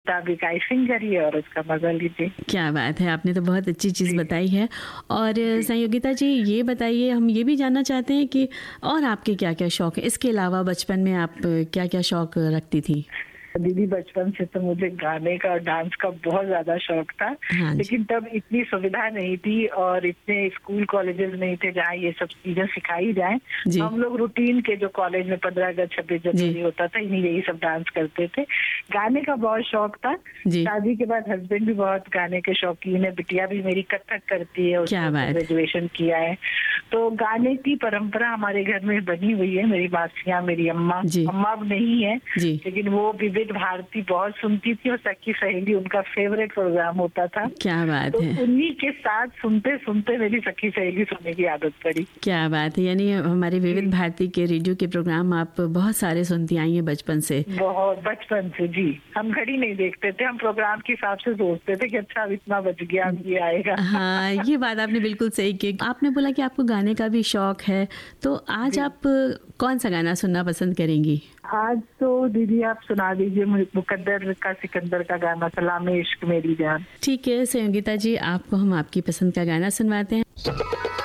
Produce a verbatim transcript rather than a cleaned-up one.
मुताबिक आई सिंग करिए और उसका मजा लीजिए। क्या बात है, आपने तो बहुत अच्छी चीज़ बताई है। और संयोगिता जी ये बताइए, हम ये भी जानना चाहते हैं कि और आपके क्या क्या शौक है, इसके अलावा बचपन में आप क्या क्या शौक रखती थी? दीदी बचपन से तो मुझे गाने का और डांस का बहुत ज्यादा शौक था, हाँ, लेकिन तब इतनी सुविधा नहीं थी और इतने स्कूल कॉलेजेस नहीं थे जहाँ ये सब चीजें सिखाई जाए। हम लोग रूटीन के जो कॉलेज में पंद्रह अगस्त छब्बीस जनवरी होता था, इन्हीं यही सब डांस करते थे। गाने का बहुत शौक था। शादी के बाद हस्बैंड भी बहुत गाने के शौकीन है, बिटिया भी मेरी कथक करती है, उसने ग्रेजुएशन किया है। तो गाने की परंपरा हमारे घर में बनी हुई है। मेरी मासियाँ, मेरी अम्मा अम्मा अब नहीं है, लेकिन वो विविध भारती बहुत सुनती थी और सखी सहेली उनका फेवरेट प्रोग्राम होता था। क्या बात तो है। उन्हीं के साथ सुनते सुनते मेरी सखी सहेली सुनने की आदत पड़ी। क्या बात है, यानी हमारे विविध भारती के रेडियो के प्रोग्राम आप बहुत सारे सुनती आई हैं बचपन से? बहुत बचपन से जी। हम घड़ी नहीं देखते थे, हम प्रोग्राम के हिसाब से सोचते थे कि अच्छा अब इतना बच गया, अब ये आएगा। हाँ, ये बात आपने बिल्कुल सही की। आपने बोला कि आपको गाने का भी शौक है, तो आज आप कौन सा गाना सुनना पसंद करेंगी? आज तो दीदी आप सुना दीजिए मुकद्दर का सिकंदर का गाना, सलामे इश्क मेरी जान। ठीक है संयोगिता जी, आपको हम आपकी पसंद का गाना सुनवाते हैं।